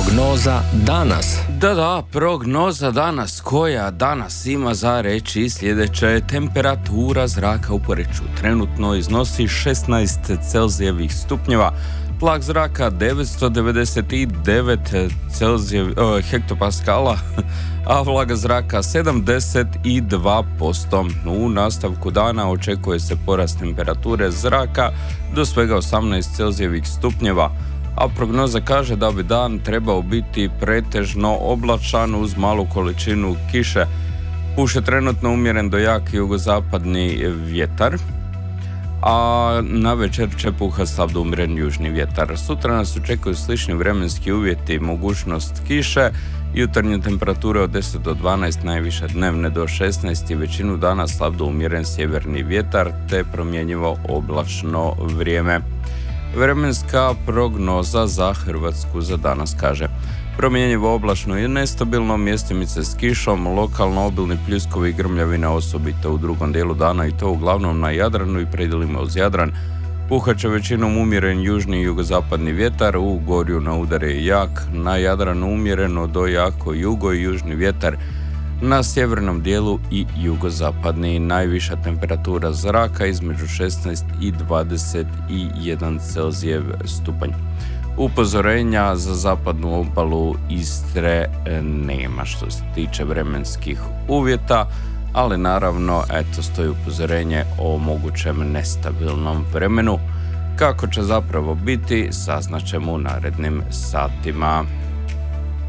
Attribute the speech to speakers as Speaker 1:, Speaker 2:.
Speaker 1: Prognoza danas.
Speaker 2: Da, prognoza danas koja danas ima za reći sljedeće. Temperatura zraka u Poreču trenutno iznosi 16 Celzijevih stupnjeva, tlak zraka 999 hektopaskala, a vlaga zraka 72%. U nastavku dana očekuje se porast temperature zraka do svega 18 Celzijevih stupnjeva, a prognoza kaže da bi dan trebao biti pretežno oblačan uz malu količinu kiše. Puše trenutno umjeren do jak jugozapadni vjetar, a na večer će puha slab do umjeren južni vjetar. Sutra nas očekuju slični vremenski uvjeti, mogućnost kiše, jutarnje temperature od 10 do 12, najviše dnevne do 16 i većinu dana slab do umjeren sjeverni vjetar te promjenjivo oblačno vrijeme. Vremenska prognoza za Hrvatsku za danas kaže: promjenjivo oblačno i nestabilno, mjestimice s kišom, lokalno obilni pljuskovi i grmljavine osobito u drugom dijelu dana i to uglavnom na Jadranu i predjelima uz Jadran. Puhat će većinom umjeren južni i jugozapadni vjetar, u Gorju na udare jak, na Jadranu umjereno do jako jugo i južni vjetar, na sjevernom dijelu i jugozapadni. Najviša temperatura zraka između 16 i 21 Celzijev stupanj. Upozorenja za zapadnu obalu Istre nema što se tiče vremenskih uvjeta, ali naravno stoji upozorenje o mogućem nestabilnom vremenu. Kako će zapravo biti, saznaćemo u narednim satima.